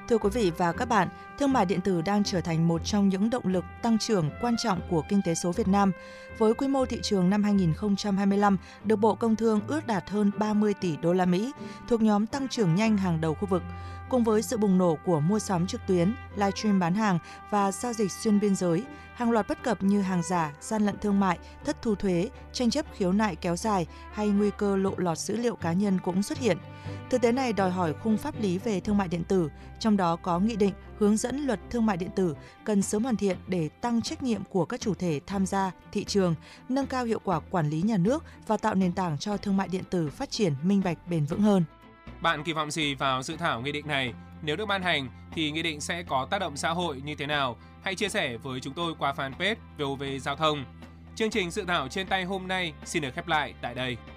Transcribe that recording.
Thưa quý vị và các bạn, thương mại điện tử đang trở thành một trong những động lực tăng trưởng quan trọng của kinh tế số Việt Nam. Với quy mô thị trường năm 2025 được Bộ Công Thương ước đạt hơn 30 tỷ đô la Mỹ, thuộc nhóm tăng trưởng nhanh hàng đầu khu vực. Cùng với sự bùng nổ của mua sắm trực tuyến, livestream bán hàng và giao dịch xuyên biên giới, hàng loạt bất cập như hàng giả, gian lận thương mại, thất thu thuế, tranh chấp khiếu nại kéo dài hay nguy cơ lộ lọt dữ liệu cá nhân cũng xuất hiện. Thực tế này đòi hỏi khung pháp lý về thương mại điện tử, trong đó có nghị định hướng dẫn luật thương mại điện tử cần sớm hoàn thiện để tăng trách nhiệm của các chủ thể tham gia thị trường, nâng cao hiệu quả quản lý nhà nước và tạo nền tảng cho thương mại điện tử phát triển minh bạch bền vững hơn. Bạn kỳ vọng gì vào dự thảo nghị định này? Nếu được ban hành thì nghị định sẽ có tác động xã hội như thế nào? Hãy chia sẻ với chúng tôi qua fanpage VOV Giao thông. Chương trình dự thảo trên tay hôm nay xin được khép lại tại đây.